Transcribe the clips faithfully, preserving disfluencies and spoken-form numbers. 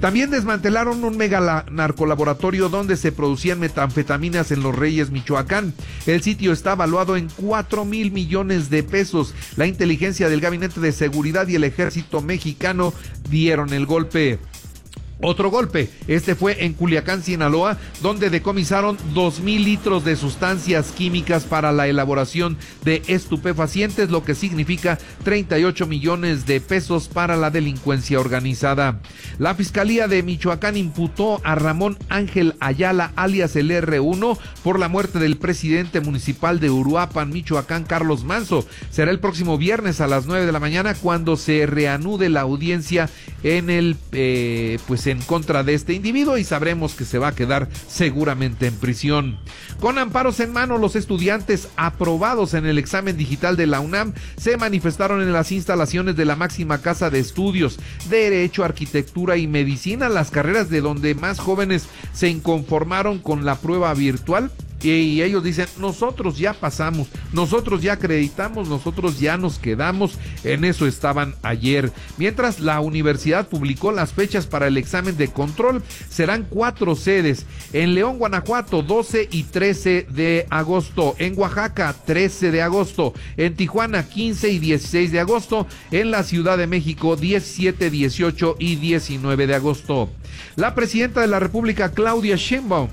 También desmantelaron un mega narcolaboratorio donde se producían metanfetaminas en Los Reyes, Michoacán. El sitio está valuado en cuatro mil millones de pesos. La inteligencia del Gabinete de Seguridad y el Ejército Mexicano dieron el golpe. Otro golpe, este fue en Culiacán, Sinaloa, donde decomisaron dos mil litros de sustancias químicas para la elaboración de estupefacientes, lo que significa treinta y ocho millones de pesos para la delincuencia organizada. La Fiscalía de Michoacán imputó a Ramón Ángel Ayala, alias el erre uno, por la muerte del presidente municipal de Uruapan, Michoacán, Carlos Manzo. Será el próximo viernes a las nueve de la mañana cuando se reanude la audiencia en el, eh, pues en contra de este individuo y sabremos que se va a quedar seguramente en prisión. Con amparos en mano, los estudiantes aprobados en el examen digital de la UNAM se manifestaron en las instalaciones de la máxima casa de estudios, Derecho, Arquitectura y Medicina, las carreras de donde más jóvenes se inconformaron con la prueba virtual. Y ellos dicen, nosotros ya pasamos, nosotros ya acreditamos, nosotros ya nos quedamos, en eso estaban ayer. Mientras la universidad publicó las fechas para el examen de control, serán cuatro sedes, en León, Guanajuato, doce y trece de agosto, en Oaxaca, trece de agosto, en Tijuana, quince y dieciséis de agosto, en la Ciudad de México, diecisiete, dieciocho y diecinueve de agosto. La presidenta de la República, Claudia Sheinbaum,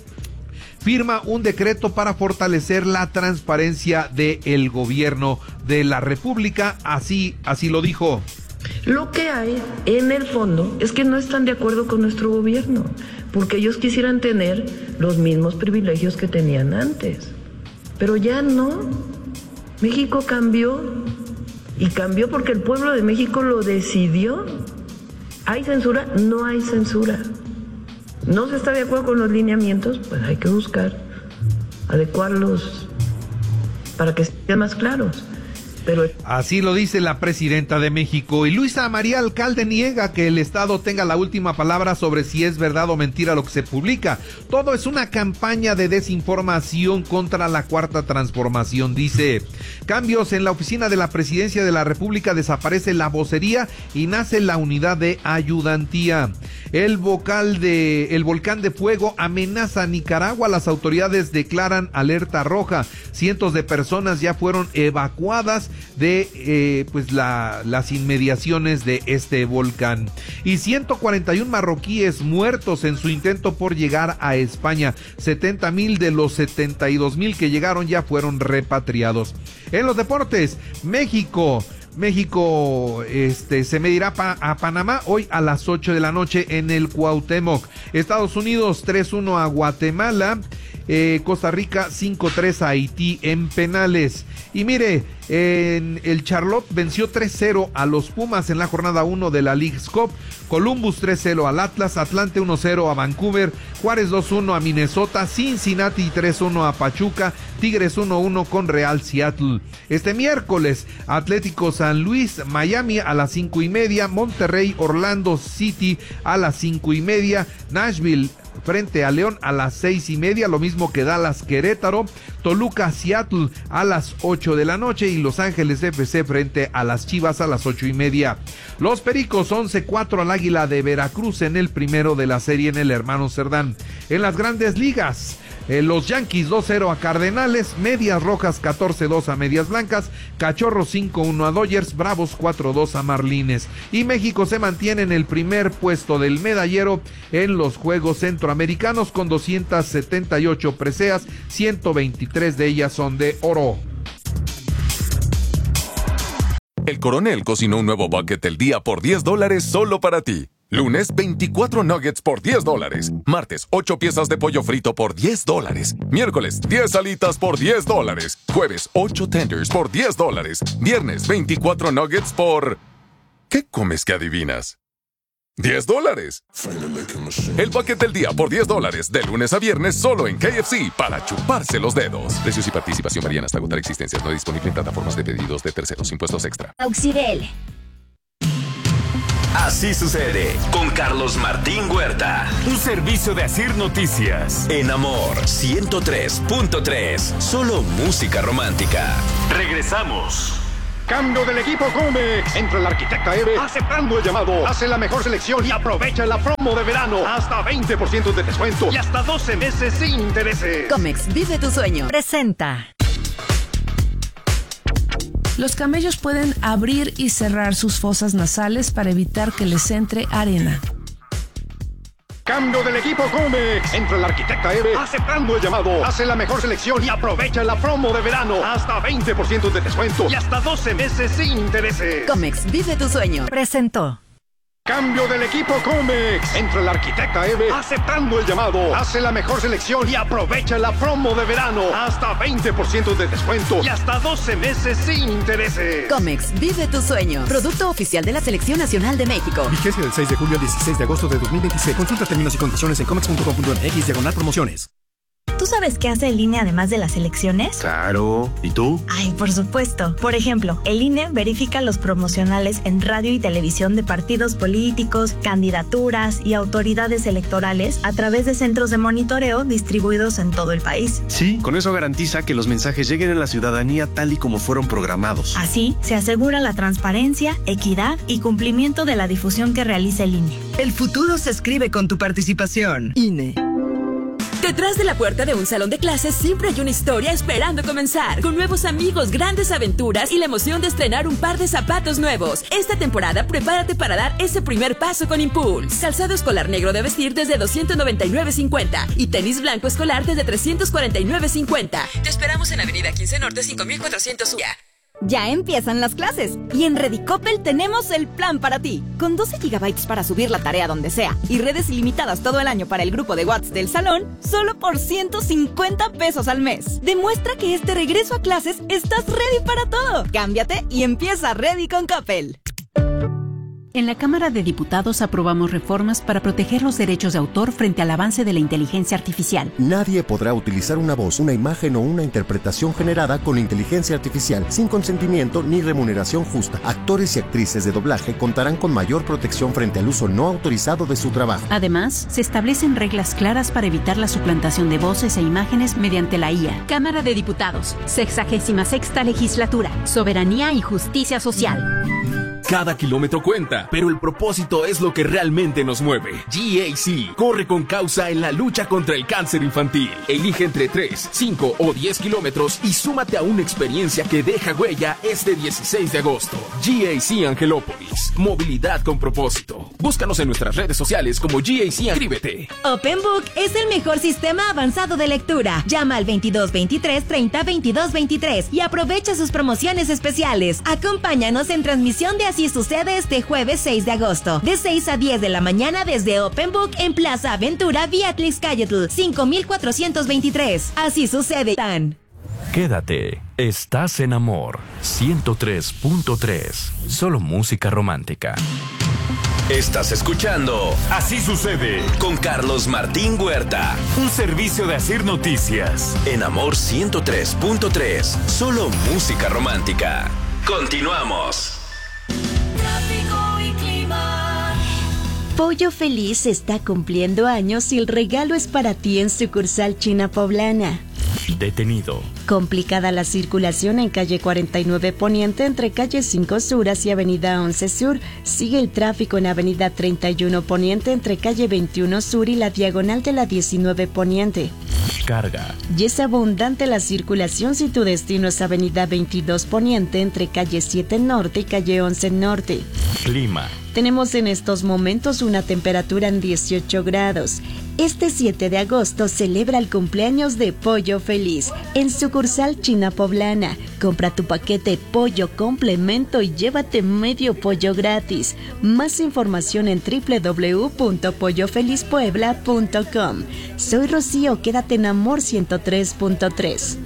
firma un decreto para fortalecer la transparencia del gobierno de la República, así, así lo dijo. Lo que hay en el fondo es que no están de acuerdo con nuestro gobierno, porque ellos quisieran tener los mismos privilegios que tenían antes, pero ya no. México cambió, y cambió porque el pueblo de México lo decidió. ¿Hay censura? No hay censura. ¿No se está de acuerdo con los lineamientos? Pues hay que buscar adecuarlos para que sean más claros. Pero... Así lo dice la presidenta de México. Y Luisa María Alcalde niega que el Estado tenga la última palabra sobre si es verdad o mentira lo que se publica. Todo es una campaña de desinformación contra la Cuarta Transformación, dice. Cambios en la oficina de la Presidencia de la República, desaparece la vocería y nace la unidad de ayudantía. El vocal de, el volcán de fuego amenaza a Nicaragua. Las autoridades declaran alerta roja. Cientos de personas ya fueron evacuadas de eh, pues la, las inmediaciones de este volcán. Y ciento cuarenta y uno marroquíes muertos en su intento por llegar a España. setenta mil de los setenta y dos mil que llegaron ya fueron repatriados. En los deportes, México... México este, se medirá pa- a Panamá hoy a las ocho de la noche en el Cuauhtémoc. Estados Unidos tres uno a Guatemala. Eh, Costa Rica cinco tres a Haití en penales. Y mire, en el Charlotte venció tres cero a los Pumas en la jornada uno de la Leagues Cup. Columbus tres cero al Atlas, Atlante uno cero a Vancouver, Juárez dos uno a Minnesota, Cincinnati tres uno a Pachuca, Tigres uno uno con Real Seattle. Este miércoles, Atlético San Luis, Miami a las cinco y media, Monterrey, Orlando City a las cinco y media, Nashville frente a León a las seis y media, lo mismo que Dallas Querétaro, Toluca Seattle a las ocho de la noche y Los Ángeles F C frente a las Chivas a las ocho y media. Los Pericos once cuatro al Águila de Veracruz en el primero de la serie en el Hermano Cerdán. En las Grandes Ligas, Eh, los Yankees dos cero a Cardenales, Medias Rojas catorce dos a Medias Blancas, Cachorros cinco uno a Dodgers, Bravos cuatro dos a Marlines. Y México se mantiene en el primer puesto del medallero en los Juegos Centroamericanos con doscientas setenta y ocho preseas, ciento veintitrés de ellas son de oro. El Coronel cocinó un nuevo bucket del día por diez dólares solo para ti. Lunes, veinticuatro nuggets por diez dólares. Martes, ocho piezas de pollo frito por diez dólares. Miércoles, diez alitas por diez dólares. Jueves, ocho tenders por diez dólares. Viernes, veinticuatro nuggets por... ¿Qué comes que adivinas? diez dólares. El bucket del día por diez dólares. De lunes a viernes solo en K F C para chuparse los dedos. Precios y participación varían hasta agotar existencias. No disponible en plataformas de pedidos de terceros. Impuestos extra. Auxirel. Así sucede con Carlos Martín Huerta. Un servicio de Asir Noticias. En Amor ciento tres punto tres. Solo música romántica. Regresamos. Cambio del equipo Comex. Entra el arquitecta Eve aceptando el llamado. Hace la mejor selección y aprovecha la promo de verano. Hasta veinte por ciento de descuento y hasta doce meses sin intereses. Comex, vive tu sueño. Presenta. Los camellos pueden abrir y cerrar sus fosas nasales para evitar que les entre arena. Cambio del equipo Comex. Entra el arquitecta Eve aceptando el llamado. Hace la mejor selección y aprovecha la promo de verano. Hasta veinte por ciento de descuento y hasta doce meses sin intereses. Comex, vive tu sueño. Presentó. Cambio del equipo Comex. Entra el arquitecta Eve aceptando el llamado. Hace la mejor selección y aprovecha la promo de verano. Hasta veinte por ciento de descuento y hasta doce meses sin intereses. Comex, vive tu sueño. Producto oficial de la Selección Nacional de México. Vigencia del seis de julio al dieciséis de agosto de dos mil veintiséis. Consulta términos y condiciones en comex punto com punto m x diagonal promociones. ¿Tú sabes qué hace el I N E además de las elecciones? Claro. ¿Y tú? Ay, por supuesto. Por ejemplo, el I N E verifica los promocionales en radio y televisión de partidos políticos, candidaturas y autoridades electorales a través de centros de monitoreo distribuidos en todo el país. Sí, con eso garantiza que los mensajes lleguen a la ciudadanía tal y como fueron programados. Así, se asegura la transparencia, equidad y cumplimiento de la difusión que realiza el I N E. El futuro se escribe con tu participación. I N E. Detrás de la puerta de un salón de clases siempre hay una historia esperando comenzar, con nuevos amigos, grandes aventuras y la emoción de estrenar un par de zapatos nuevos. Esta temporada prepárate para dar ese primer paso con Impulse. Calzado escolar negro de vestir desde doscientos noventa y nueve cincuenta y tenis blanco escolar desde trescientos cuarenta y nueve cincuenta. Te esperamos en Avenida quince Norte cinco mil cuatrocientos U. Ya empiezan las clases y en Redicopel tenemos el plan para ti. Con doce gigabytes para subir la tarea donde sea y redes ilimitadas todo el año para el grupo de WhatsApp del salón, solo por ciento cincuenta pesos al mes. Demuestra que este regreso a clases estás ready para todo. Cámbiate y empieza Ready con Coppel. En la Cámara de Diputados aprobamos reformas para proteger los derechos de autor frente al avance de la inteligencia artificial. Nadie podrá utilizar una voz, una imagen o una interpretación generada con inteligencia artificial sin consentimiento ni remuneración justa. Actores y actrices de doblaje contarán con mayor protección frente al uso no autorizado de su trabajo. Además, se establecen reglas claras para evitar la suplantación de voces e imágenes mediante la I A. Cámara de Diputados, sexagésima sexta legislatura, soberanía y justicia social. Cada kilómetro cuenta, pero el propósito es lo que realmente nos mueve. G A C corre con causa en la lucha contra el cáncer infantil. Elige entre tres, cinco o diez kilómetros y súmate a una experiencia que deja huella este dieciséis de agosto. G A C Angelópolis. Movilidad con propósito. Búscanos en nuestras redes sociales como G A C. Inscríbete. Open Book es el mejor sistema avanzado de lectura. Llama al veintidós veintitrés treinta veintidós veintitrés y aprovecha sus promociones especiales. Acompáñanos en transmisión de Así Sucede este jueves seis de agosto, de seis a diez de la mañana desde Open Book en Plaza Aventura, Vía Tlaxcayotl, cinco mil cuatrocientos veintitrés. Así Sucede. Tan. Quédate, estás en Amor ciento tres punto tres, solo música romántica. Estás escuchando Así Sucede con Carlos Martín Huerta. Un servicio de Asir Noticias. En Amor ciento tres punto tres, solo música romántica. Continuamos. Tráfico y clima. Pollo Feliz está cumpliendo años y el regalo es para ti en sucursal China Poblana. Detenido. Complicada la circulación en calle cuarenta y nueve Poniente entre calle cinco Sur hacia avenida once Sur. Sigue el tráfico en avenida treinta y uno Poniente entre calle veintiuno Sur y la diagonal de la diecinueve Poniente. Carga. Y es abundante la circulación si tu destino es avenida veintidós Poniente entre calle siete Norte y calle once Norte. Clima. Tenemos en estos momentos una temperatura en dieciocho grados. Este siete de agosto celebra el cumpleaños de Pollo Feliz en sucursal China Poblana. Compra tu paquete pollo complemento y llévate medio pollo gratis. Más información en doble u doble u doble u punto pollo feliz puebla punto com. Soy Rocío, quédate en Amor ciento tres punto tres.